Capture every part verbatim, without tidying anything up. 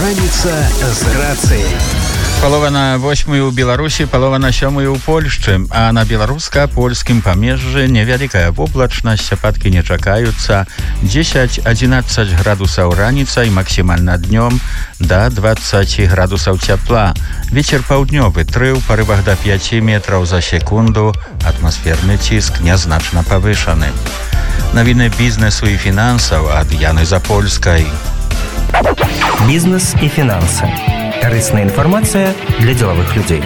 Раніца з рацыяй. Палова на восьмую ў Беларусі, палова на сёмую ў Польшчы, а на беларуска-польскім памежжы невялікая воблачнасць, ападкі не чакаюцца. дзесяць-адзінаццаць градусаў раніца і максімальна днём да дваццаць градусаў цяпла. Вецер паўднёвы тры ў парывах да пяці метраў за секунду, атмасферны ціск нязначна павышаны. Навіны бізнесу і фінансаў ад Яны Запольскай. Бізнес і фінансы. Корыстная информация для деловых людей.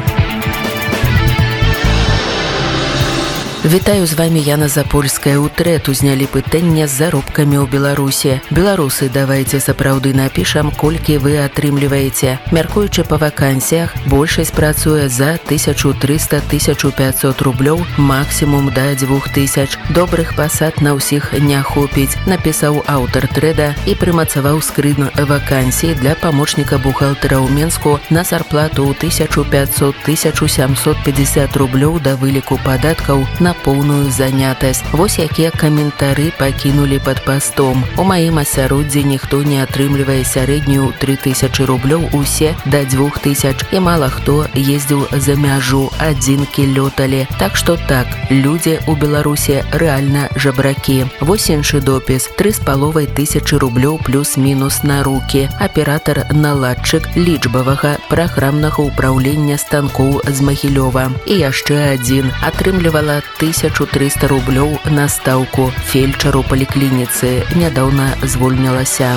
Вітаю, з вами Яна Запольская. У трэт узнялі пытанне з заробкамі ў Беларуси. Беларусы, давайте сапраўды напішам, колькі вы атрымліваеце. Мяркуючы па вакансіях, большасць працуе за тысячу трыста - тысячу пятьсот рублёў, максімум да двух тысяч. Добрых пасад на ўсіх не хопіць, напісаў аўтар трэда і прымацаваў скрын вакансій для памочніка бухгалтера ў Менску на зарплату ў тысячу пятьсот - тысячу семьсот пятьдесят рублёў да выліку падаткаў на поўную занятасць. Вось якія каментары пакінулі пад пастом. У маім асяроддзі ніхто не атрымлівае сярэднюю тры тысячы рублёў, усе да двух тысяч, і мала хто ездзіў за мяжу, адзінкі лёталі. Так што так, людзі ў Беларусі рэальна жабракі. Вось іншы допіс. тры з паловай тысячы рублёў плюс-мінус на рукі. Аператар-наладчык лічбавага праграмнага ўпраўлення станкоў з Магілёва. І яшчэ адзін. Атрымлівала тысячу трыста рублёў на стаўку. Фельчар у паліклініцы нядаўна звольнілася.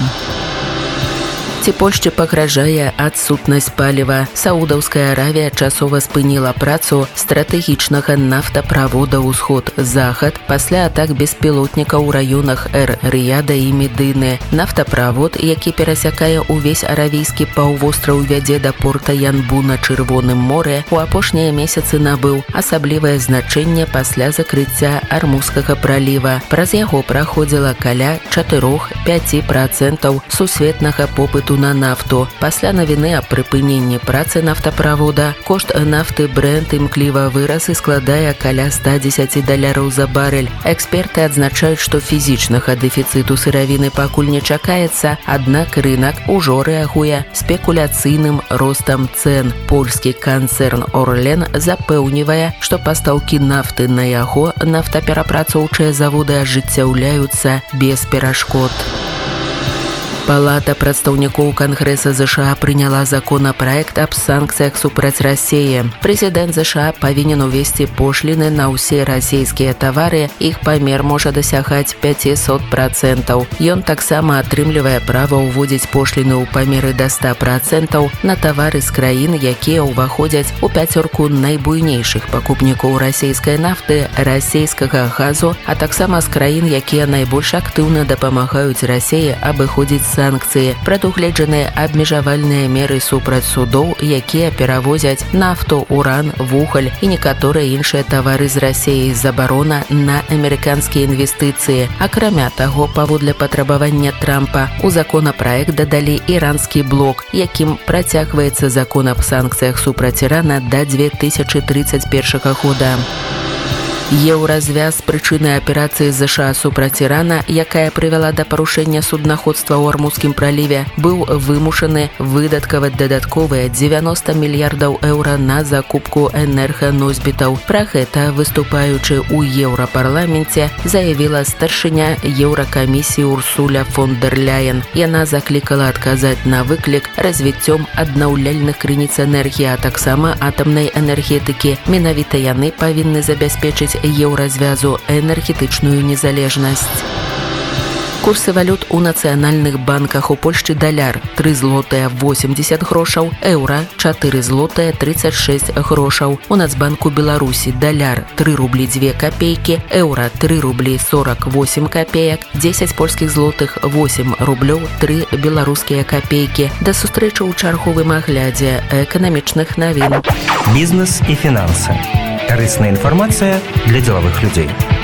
Ці Польшчы пагражае адсутнасць паліва. Саудаўская Аравія часова спыніла працу стратэгічнага нафтаправода ўсход-захад пасля атак беспілотнікаў у раёнах Эр-Рыяда і Медыны. Нафтаправод, які перасякае ўвесь аравійскі паўвостраў, вядзе да порта Янбу на Чырвоным моры, у апошнія месяцы набыў асаблівае значэнне пасля закрыцця Армузскага праліва. Праз яго праходзіла каля чатырох-пяці працэнтаў сусветнага попыту на нафту. Пасля навіны аб прыпыненні працы нафтаправода кошт нафты Брент імкліва вырас і складае каля ста дзесяці даляраў за барэль. Эксперты адзначаюць, што фізічнага дэфіцыту сыравіны пакуль не чакаецца, аднак рынак ужо рэагуе спекуляцыйным ростам цэн. Польскі канцэрн Орлен запэўнівае, што пастаўкі нафты на яго нафтаперапрацоўчыя заводы ажыццяўляюцца без перашкод. Палата прадстаўнікоў Кангрэса ЗША прыняла законапраект аб санкцыях супраць Расіі. Прэзідэнт ЗША павінен увесці пошліны на ўсе расійскія тавары, іх памер можа дасягаць пяцісот працэнтаў. Ён таксама атрымлівае права ўводзіць пошліны ў памеры да ста працэнтаў на тавары з краін, якія ўваходзяць у пяцёрку найбуйнейшых пакупнікоў расійскай нафты, расійскага газу, а таксама з краін, якія найбольш актыўна дапамагаюць Расіі абыходзіць санкцыі. Прадугледжаныя абмежавальныя меры супраць судоў, якія перавозяць нафту, уран, вугаль і некаторыя іншыя тавары з Расіі, забарона на амерыканскія інвестыцыі. Акрамя таго, паводле патрабавання Трампа, у законапраект дадалі іранскі блок, якім працягваецца закон аб санкцыях супраць Ірана да дзве тысячы трыццаць першага года. Еўразвяз з прычыны аперацыі ЗША супраць Ірана, якая прывяла да парушэння суднаходства ў Армузскім праліве, быў вымушаны выдаткаваць дадатковыя дзевяноста мільярдаў еўра на закупку энерганосьбітаў. Пра гэта, выступаючы ў Еўрапарламенце, заявіла старшыня Еўракамісіі Урсуля фон дер Ляйен. Яна заклікала адказаць на выклік развіццём аднаўляльных крыніц энергіі, а таксама атамнай энергетыкі. Менавіта яны павінны забяспечыць еўразвязу энергетычную незалежнасць. Курсы валют у нацыянальных банках. У Польшчы даляр тры злотыя восемьдесят грошаў, еўра чатыры злотыя трыццаць шэсць грошаў. У Нацбанку Беларусі даляр тры рублі дзве капейкі, еўра тры рублі сорок восемь копеек, дзесяць польскіх злотых восемь рублёў тры беларускія капейкі. Да сустрэчы ў чарговым аглядзе эканамічных навін. Бізнес і фінансы. Корыстная информация для деловых людей.